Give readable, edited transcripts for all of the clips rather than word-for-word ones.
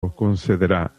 concederá.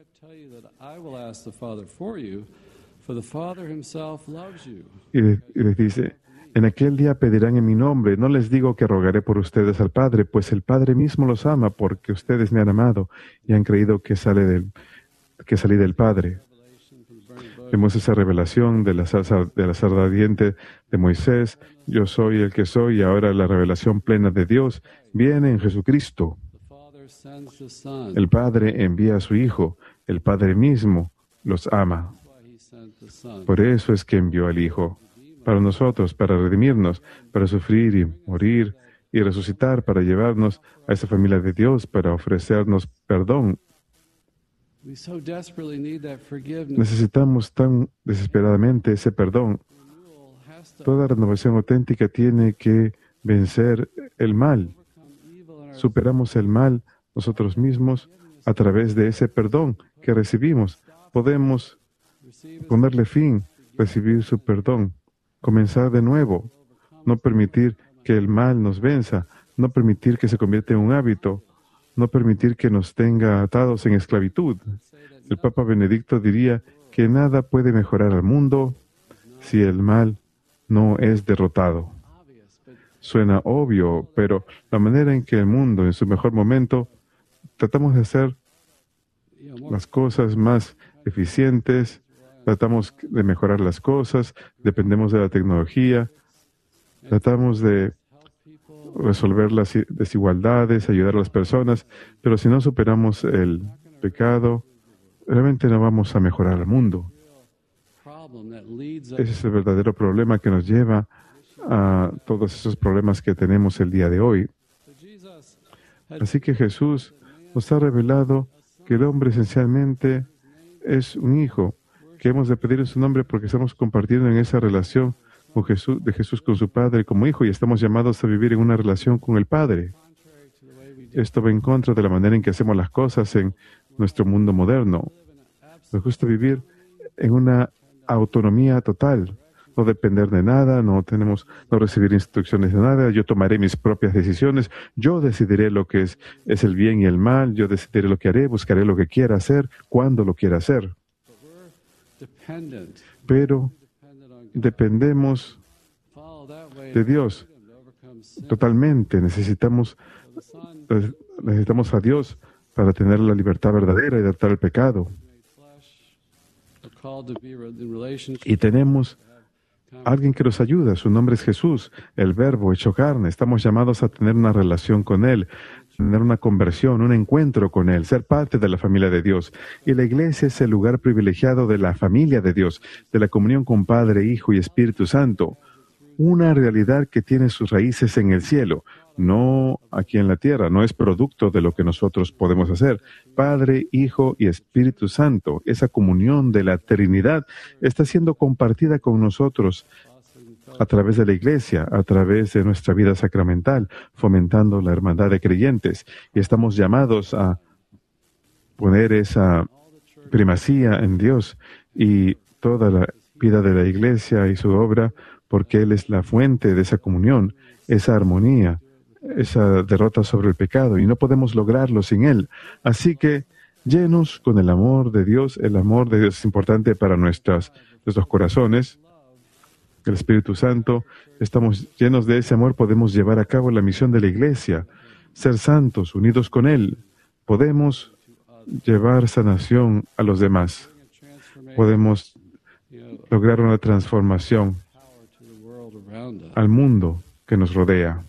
Y les dice, en aquel día pedirán en mi nombre. No les digo que rogaré por ustedes al Padre, pues el Padre mismo los ama, porque ustedes me han amado y han creído que salí del Padre. Vemos esa revelación de la zarza ardiente de Moisés. Yo soy el que soy, y ahora la revelación plena de Dios viene en Jesucristo. El Padre envía a su Hijo. El Padre mismo los ama. Por eso es que envió al Hijo. Para nosotros, para redimirnos, para sufrir y morir y resucitar, para llevarnos a esa familia de Dios, para ofrecernos perdón. Necesitamos tan desesperadamente ese perdón. Toda renovación auténtica tiene que vencer el mal. Superamos el mal nosotros mismos a través de ese perdón que recibimos. Podemos ponerle fin, recibir su perdón, comenzar de nuevo, no permitir que el mal nos venza, no permitir que se convierta en un hábito, no permitir que nos tenga atados en esclavitud. El Papa Benedicto diría que nada puede mejorar al mundo si el mal no es derrotado. Suena obvio, pero la manera en que el mundo, en su mejor momento, tratamos de hacer las cosas más eficientes, tratamos de mejorar las cosas, dependemos de la tecnología, tratamos de resolver las desigualdades, ayudar a las personas, pero si no superamos el pecado, realmente no vamos a mejorar el mundo. Ese es el verdadero problema que nos lleva a todos esos problemas que tenemos el día de hoy. Así que Jesús nos ha revelado que el hombre esencialmente es un hijo, que hemos de pedir en su nombre porque estamos compartiendo en esa relación con Jesús, de Jesús con su Padre como hijo, y estamos llamados a vivir en una relación con el Padre. Esto va en contra de la manera en que hacemos las cosas en nuestro mundo moderno. Nos gusta vivir en una autonomía total, no depender de nada, no recibir instrucciones de nada. Yo tomaré mis propias decisiones, yo decidiré lo que es el bien y el mal, yo decidiré lo que haré, buscaré lo que quiera hacer, cuando lo quiera hacer. Pero dependemos de Dios totalmente. Necesitamos a Dios para tener la libertad verdadera y derrotar el pecado. Y tenemos alguien que nos ayuda. Su nombre es Jesús, el Verbo hecho carne. Estamos llamados a tener una relación con Él, tener una conversión, un encuentro con Él, ser parte de la familia de Dios. Y la iglesia es el lugar privilegiado de la familia de Dios, de la comunión con Padre, Hijo y Espíritu Santo. Una realidad que tiene sus raíces en el cielo, no aquí en la tierra, no es producto de lo que nosotros podemos hacer. Padre, Hijo y Espíritu Santo, esa comunión de la Trinidad está siendo compartida con nosotros a través de la iglesia, a través de nuestra vida sacramental, fomentando la hermandad de creyentes. Y estamos llamados a poner esa primacía en Dios y toda la vida de la iglesia y su obra, porque Él es la fuente de esa comunión, esa armonía, esa derrota sobre el pecado, y no podemos lograrlo sin Él. Así que, llenos con el amor de Dios es importante para nuestros corazones. El Espíritu Santo, estamos llenos de ese amor, podemos llevar a cabo la misión de la iglesia, ser santos, unidos con Él. Podemos llevar sanación a los demás. Podemos lograr una transformación al mundo que nos rodea.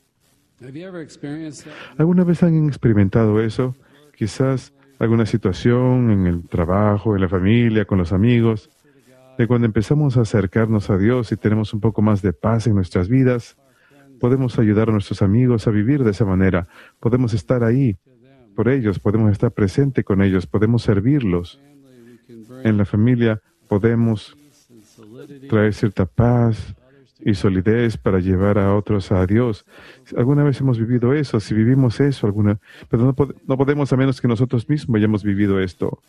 ¿Alguna vez han experimentado eso? Quizás alguna situación en el trabajo, en la familia, con los amigos, de cuando empezamos a acercarnos a Dios y tenemos un poco más de paz en nuestras vidas, podemos ayudar a nuestros amigos a vivir de esa manera. Podemos estar ahí por ellos, podemos estar presente con ellos, podemos servirlos. En la familia podemos traer cierta paz y solidez para llevar a otros a Dios. ¿Alguna vez hemos vivido eso? Si vivimos eso, pero no podemos a menos que nosotros mismos hayamos vivido esto.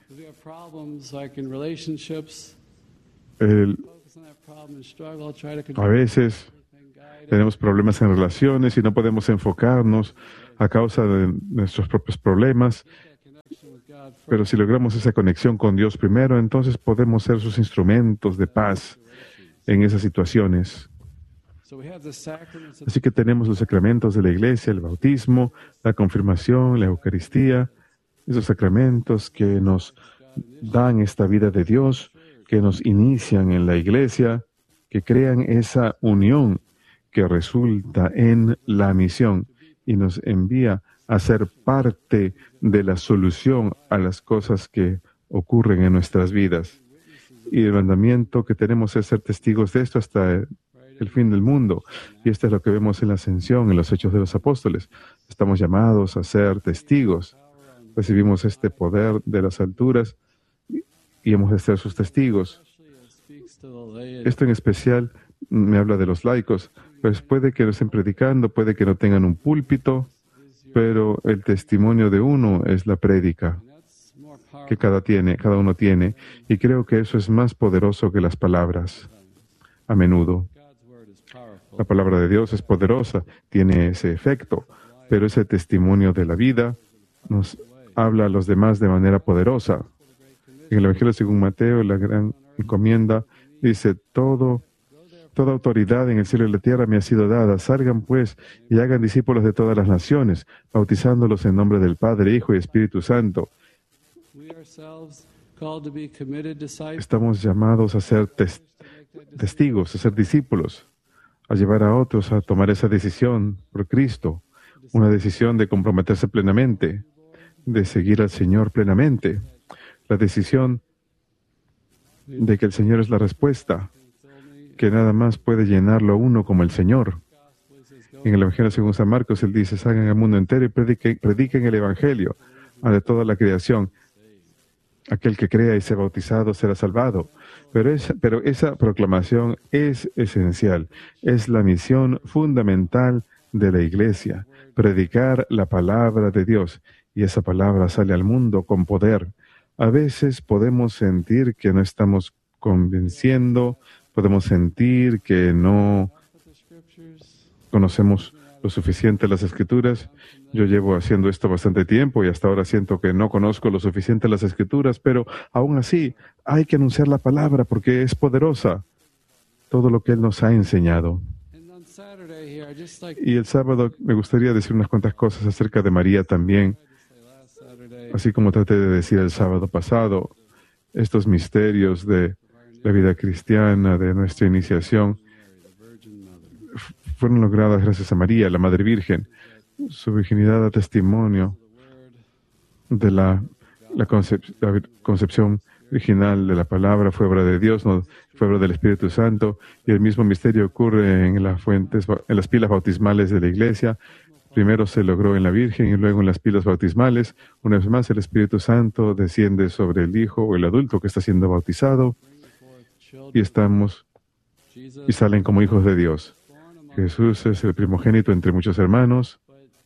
A veces tenemos problemas en relaciones y no podemos enfocarnos a causa de nuestros propios problemas, Pero si logramos esa conexión con Dios primero, entonces podemos ser sus instrumentos de paz en esas situaciones. Así que tenemos los sacramentos de la Iglesia, el bautismo, la confirmación, la Eucaristía, esos sacramentos que nos dan esta vida de Dios, que nos inician en la Iglesia, que crean esa unión que resulta en la misión y nos envía a ser parte de la solución a las cosas que ocurren en nuestras vidas. Y el mandamiento que tenemos es ser testigos de esto hasta el fin del mundo. Y esto es lo que vemos en la Ascensión, en los Hechos de los Apóstoles. Estamos llamados a ser testigos. Recibimos este poder de las alturas y hemos de ser sus testigos. Esto en especial me habla de los laicos. Pues puede que no estén predicando, puede que no tengan un púlpito, pero el testimonio de uno es la prédica que cada uno tiene. Y creo que eso es más poderoso que las palabras. A menudo. La palabra de Dios es poderosa, tiene ese efecto, pero ese testimonio de la vida nos habla a los demás de manera poderosa. En el Evangelio según Mateo, la gran encomienda, dice, toda autoridad en el cielo y la tierra me ha sido dada. Salgan pues y hagan discípulos de todas las naciones, bautizándolos en nombre del Padre, Hijo y Espíritu Santo. Estamos llamados a ser testigos, a ser discípulos, a llevar a otros a tomar esa decisión por Cristo, una decisión de comprometerse plenamente, de seguir al Señor plenamente, la decisión de que el Señor es la respuesta, que nada más puede llenarlo a uno como el Señor. En el Evangelio según San Marcos, Él dice, salgan al mundo entero y prediquen el Evangelio a toda la creación. Aquel que crea y sea bautizado será salvado. Pero esa proclamación es esencial. Es la misión fundamental de la Iglesia. Predicar la palabra de Dios. Y esa palabra sale al mundo con poder. A veces podemos sentir que no estamos convenciendo, podemos sentir que no conocemos lo suficiente las Escrituras. Yo llevo haciendo esto bastante tiempo y hasta ahora siento que no conozco lo suficiente las Escrituras, pero aún así hay que anunciar la palabra porque es poderosa, todo lo que Él nos ha enseñado. Y el sábado me gustaría decir unas cuantas cosas acerca de María también, así como traté de decir el sábado pasado, estos misterios de la vida cristiana, de nuestra iniciación, fueron logradas gracias a María, la Madre Virgen. Su virginidad da testimonio de la concepción original de la palabra, fue obra de Dios, no fue obra del Espíritu Santo, y el mismo misterio ocurre en las pilas bautismales de la Iglesia. Primero se logró en la Virgen y luego en las pilas bautismales. Una vez más, el Espíritu Santo desciende sobre el hijo o el adulto que está siendo bautizado y salen como hijos de Dios. Jesús es el primogénito entre muchos hermanos,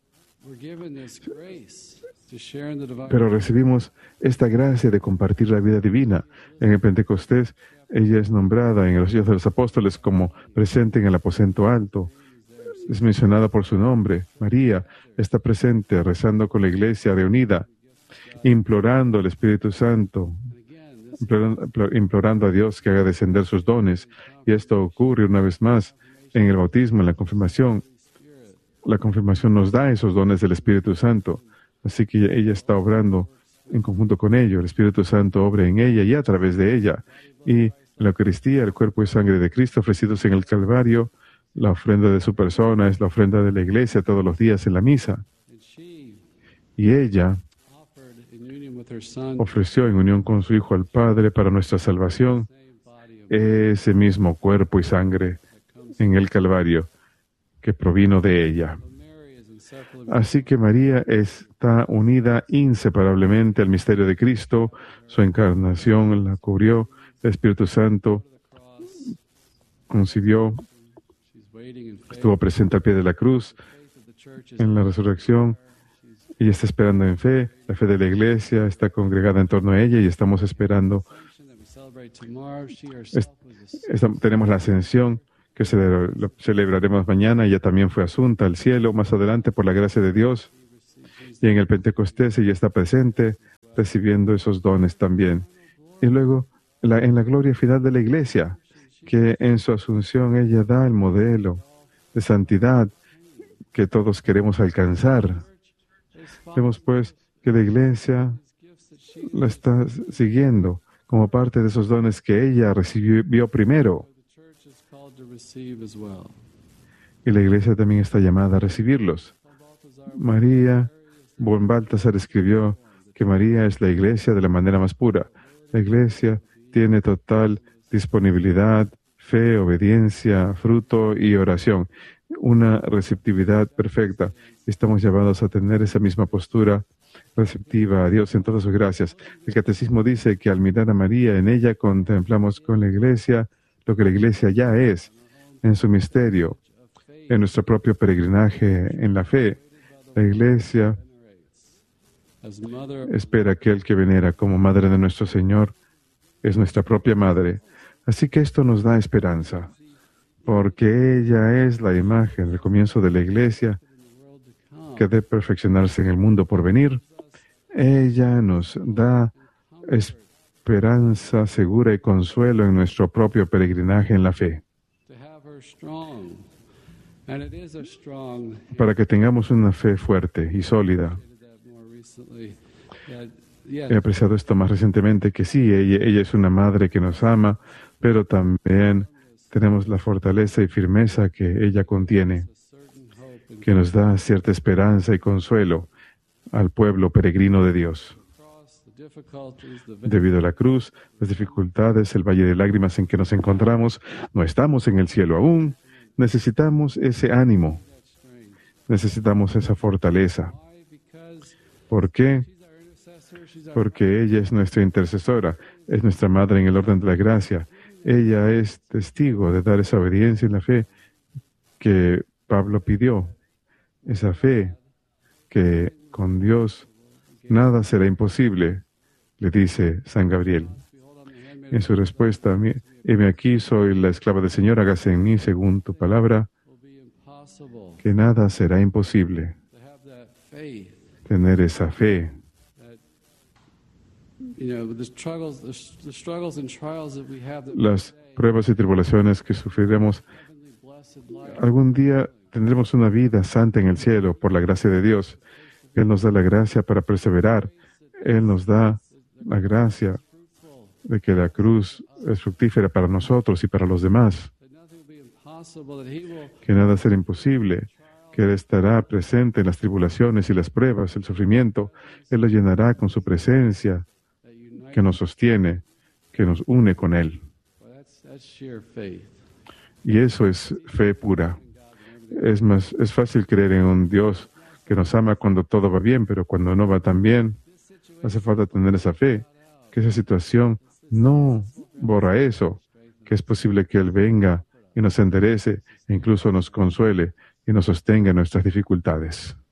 pero recibimos esta gracia de compartir la vida divina. En el Pentecostés, ella es nombrada en los Hechos de los Apóstoles como presente en el aposento alto. Es mencionada por su nombre. María está presente rezando con la iglesia reunida, implorando al Espíritu Santo, implorando a Dios que haga descender sus dones. Y esto ocurre una vez más en el bautismo, en la confirmación. La confirmación nos da esos dones del Espíritu Santo. Así que ella está obrando en conjunto con ello. El Espíritu Santo obra en ella y a través de ella. Y en la Eucaristía, el cuerpo y sangre de Cristo ofrecidos en el Calvario, la ofrenda de su persona es la ofrenda de la Iglesia todos los días en la misa. Y ella ofreció en unión con su Hijo al Padre para nuestra salvación ese mismo cuerpo y sangre en el Calvario que provino de ella. Así que María está unida inseparablemente al misterio de Cristo. Su encarnación la cubrió. El Espíritu Santo concibió, estuvo presente al pie de la cruz en la resurrección y está esperando en fe. La fe de la Iglesia está congregada en torno a ella y estamos esperando. Tenemos la ascensión que celebraremos mañana. Ella también fue asunta al cielo más adelante por la gracia de Dios. Y en el Pentecostés ella está presente recibiendo esos dones también. Y luego, en la gloria final de la iglesia, que en su asunción ella da el modelo de santidad que todos queremos alcanzar. Vemos pues que la iglesia la está siguiendo como parte de esos dones que ella recibió primero. Y la iglesia también está llamada a recibirlos. María von Balthasar escribió que María es la iglesia de la manera más pura. La iglesia tiene total disponibilidad, fe, obediencia, fruto y oración. Una receptividad perfecta. Estamos llamados a tener esa misma postura receptiva a Dios en todas sus gracias. El catecismo dice que al mirar a María, en ella contemplamos con la iglesia lo que la iglesia ya es, en su misterio, en nuestro propio peregrinaje en la fe. La iglesia espera que el que venera como madre de nuestro Señor es nuestra propia madre. Así que esto nos da esperanza, porque ella es la imagen del comienzo de la iglesia que debe perfeccionarse en el mundo por venir. Ella nos da esperanza segura y consuelo en nuestro propio peregrinaje en la fe. Para que tengamos una fe fuerte y sólida. He apreciado esto más recientemente, que sí, ella es una madre que nos ama, pero también tenemos la fortaleza y firmeza que ella contiene, que nos da cierta esperanza y consuelo al pueblo peregrino de Dios. Debido a la cruz, las dificultades, el valle de lágrimas en que nos encontramos, no estamos en el cielo aún. Necesitamos ese ánimo, necesitamos esa fortaleza. ¿Por qué? Porque ella es nuestra intercesora, es nuestra madre en el orden de la gracia. Ella es testigo de dar esa obediencia en la fe que Pablo pidió, esa fe que con Dios nada será imposible, le dice San Gabriel. En su respuesta, heme aquí, soy la esclava del Señor, hágase en mí según tu palabra, que nada será imposible. Tener esa fe. Las pruebas y tribulaciones que sufriremos, algún día tendremos una vida santa en el cielo por la gracia de Dios. Él nos da la gracia para perseverar. Él nos da la gracia de que la cruz es fructífera para nosotros y para los demás. Que nada será imposible, que Él estará presente en las tribulaciones y las pruebas, el sufrimiento. Él lo llenará con su presencia, que nos sostiene, que nos une con Él. Y eso es fe pura. Es fácil creer en un Dios que nos ama cuando todo va bien, pero cuando no va tan bien, hace falta tener esa fe, que esa situación no borra eso, que es posible que Él venga y nos enderece, e incluso nos consuele y nos sostenga en nuestras dificultades.